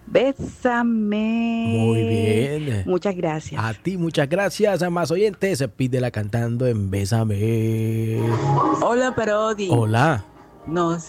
Bésame. Muy bien. Muchas gracias. A ti, muchas gracias. A más oyentes, pídela cantando en Bésame. Hola, Parodi. Hola. No